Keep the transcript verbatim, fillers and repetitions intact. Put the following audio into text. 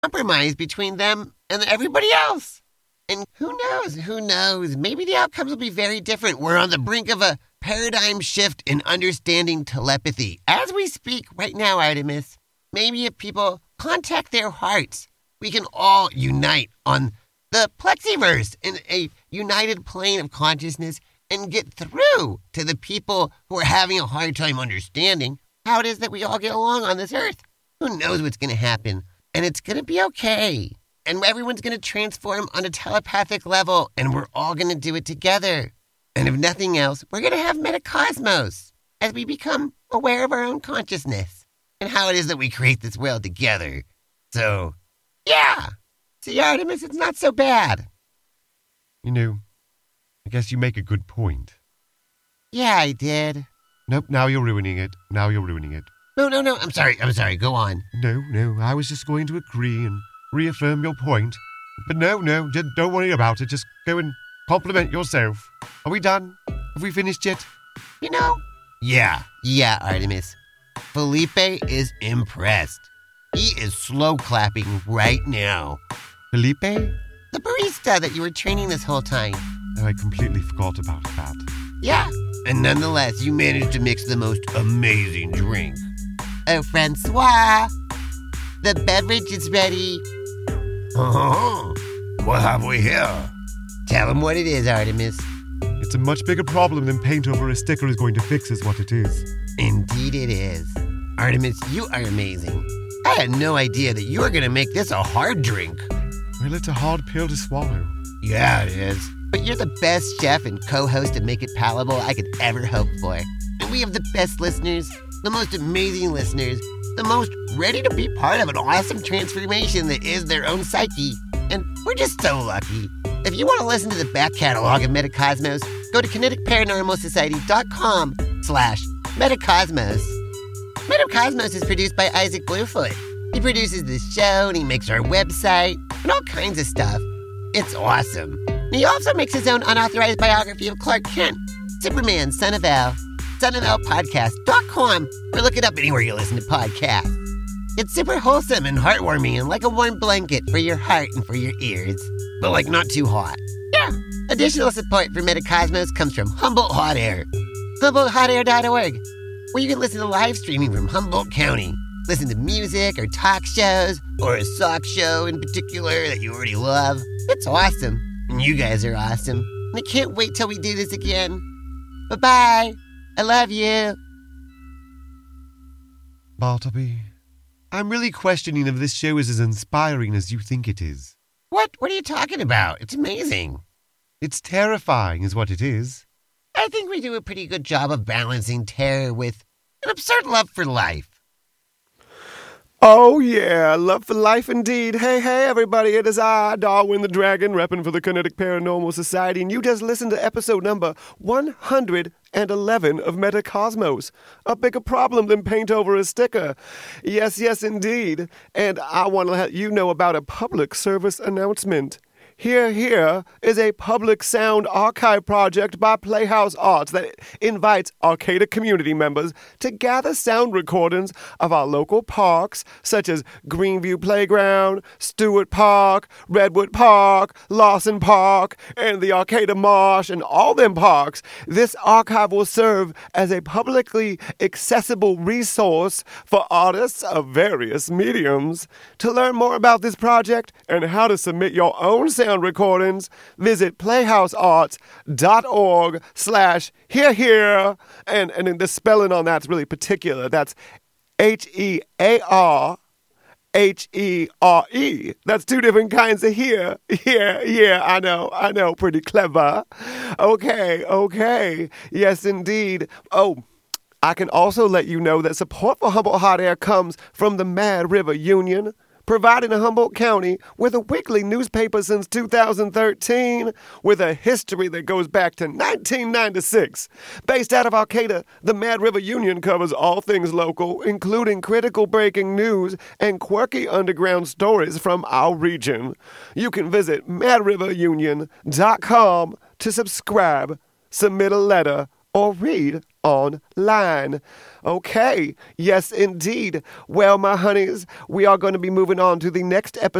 compromise between them and everybody else. And who knows, who knows, maybe the outcomes will be very different. We're on the brink of a paradigm shift in understanding telepathy. As we speak right now, Artemis, maybe if people contact their hearts, we can all unite on the Plexiverse in a united plane of consciousness and get through to the people who are having a hard time understanding how it is that we all get along on this earth. Who knows what's going to happen? And it's going to be okay. And everyone's going to transform on a telepathic level, and we're all going to do it together. And if nothing else, we're going to have metacosmos as we become aware of our own consciousness and how it is that we create this world together. So, yeah. See, Artemis, it's not so bad. You know, I guess you make a good point. Yeah, I did. Nope, now you're ruining it. Now you're ruining it. No, no, no, I'm sorry, I'm sorry, go on. No, no, I was just going to agree and reaffirm your point. But no, no, just don't worry about it. Just go and compliment yourself. Are we done? Have we finished yet? You know, yeah, yeah, Artemis. Felipe is impressed. He is slow clapping right now. Felipe? The barista that you were training this whole time. Oh, I completely forgot about that. Yeah, and nonetheless, you managed to mix the most amazing drink. Oh, Francois, the beverage is ready. Oh, what have we here? Tell him what it is, Artemis. It's a much bigger problem than paint over a sticker is going to fix, is what it is. Indeed it is. Artemis, you are amazing. I had no idea that you were going to make this a hard drink. Well, it's a hard pill to swallow. Yeah, it is. But you're the best chef and co-host to make it palatable I could ever hope for. And we have the best listeners, the most amazing listeners, the most ready to be part of an awesome transformation that is their own psyche. And we're just so lucky. If you want to listen to the back catalog of Metacosmos, go to kinetic paranormal society dot com slash Metacosmos. Metacosmos is produced by Isaac Bluefoot. He produces this show and he makes our website and all kinds of stuff. It's awesome. And he also makes his own unauthorized biography of Clark Kent, Superman, Son of El, son of el podcast dot com, or look it up anywhere you listen to podcasts. It's super wholesome and heartwarming and like a warm blanket for your heart and for your ears, but like not too hot. Yeah. Additional support for Metacosmos comes from Humboldt Hot Air, Humboldt Hot Air dot org, where you can listen to live streaming from Humboldt County, listen to music or talk shows, or a sock show in particular that you already love. It's awesome, and you guys are awesome, and I can't wait till we do this again. Bye-bye. I love you. Bartleby, I'm really questioning if this show is as inspiring as you think it is. What? What are you talking about? It's amazing. It's terrifying is what it is. I think we do a pretty good job of balancing terror with an absurd love for life. Oh, yeah, love for life indeed. Hey, hey, everybody, it is I, Darwin the Dragon, repping for the Kinetic Paranormal Society, and you just listened to episode number one hundred eleven of Metacosmos, a bigger problem than paint over a sticker. Yes, yes, indeed. And I want to let you know about a public service announcement. Here, Here is a public sound archive project by Playhouse Arts that invites Arcata community members to gather sound recordings of our local parks, such as Greenview Playground, Stewart Park, Redwood Park, Lawson Park, and the Arcata Marsh, and all them parks. This archive will serve as a publicly accessible resource for artists of various mediums. To learn more about this project and how to submit your own sound recordings, visit playhousearts.org slash here here. And, and the spelling on that's really particular. That's H E A R H E R E. That's two different kinds of here. Yeah, yeah, I know, I know, pretty clever. Okay, okay. Yes, indeed. Oh, I can also let you know that support for Humboldt Hot Air comes from the Mad River Union, providing a Humboldt County with a weekly newspaper since two thousand thirteen, with a history that goes back to nineteen ninety-six. Based out of Arcata, the Mad River Union covers all things local, including critical breaking news and quirky underground stories from our region. You can visit mad river union dot com to subscribe, submit a letter, or read online. Okay, yes, indeed. Well, my honeys, we are going to be moving on to the next episode